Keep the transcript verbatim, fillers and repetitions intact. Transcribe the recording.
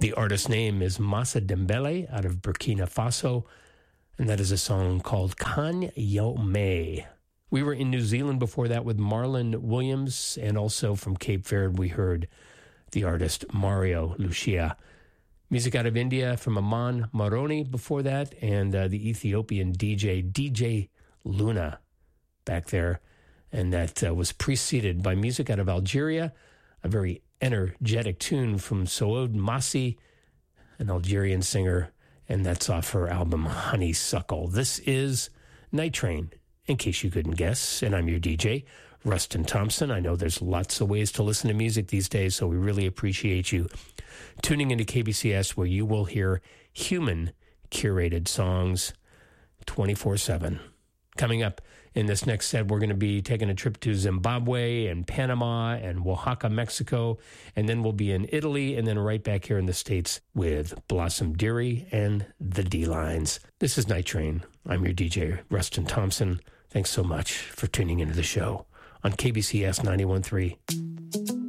The artist's name is Massa Dembele out of Burkina Faso, and that is a song called Kan Yo Me. We were in New Zealand before that with Marlon Williams, and also from Cape Verde we heard the artist Mario Lucia. Music out of India from Aman Maroni before that, and uh, the Ethiopian D J, D J Luna, back there. And that uh, was preceded by music out of Algeria, a very energetic tune from Saoud Massi, an Algerian singer, and that's off her album Honeysuckle. This is Night Train, in case you couldn't guess, and I'm your D J, Rustin Thompson. I know there's lots of ways to listen to music these days, so we really appreciate you tuning into K B C S, where you will hear human-curated songs twenty-four seven. Coming up in this next set, we're going to be taking a trip to Zimbabwe and Panama and Oaxaca, Mexico, and then we'll be in Italy, and then right back here in the States with Blossom Dearie and the D-Lines. This is Night Train. I'm your D J, Rustin Thompson. Thanks so much for tuning into the show on K B C S ninety-one point three.